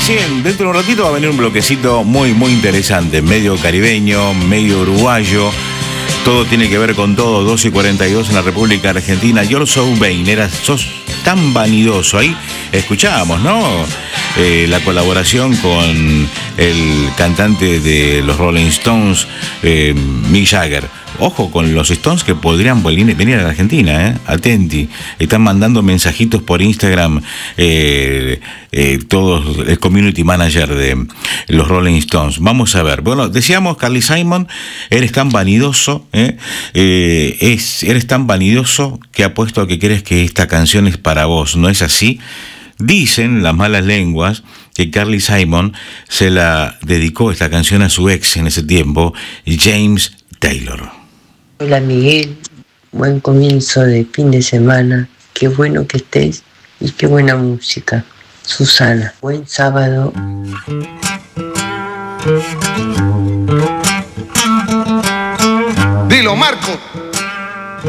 Recién, dentro de un ratito va a venir un bloquecito muy, muy interesante, medio caribeño, medio uruguayo. Todo tiene que ver con todo. 2:42 en la República Argentina. You're so vain, sos tan vanidoso. Ahí escuchábamos, ¿no? La colaboración con el cantante de los Rolling Stones, Mick Jagger. Ojo con los Stones que podrían venir a la Argentina, ¿eh? Atenti. Están mandando mensajitos por Instagram todos, el community manager de los Rolling Stones. Vamos a ver. Bueno, decíamos, Carly Simon, eres tan vanidoso, eres tan vanidoso que apuesto a que crees que esta canción es para vos. ¿No es así? Dicen las malas lenguas que Carly Simon se la dedicó esta canción a su ex en ese tiempo, James Taylor. Hola Miguel, buen comienzo de fin de semana, qué bueno que estés y qué buena música. Susana, buen sábado. Dilo, Marco.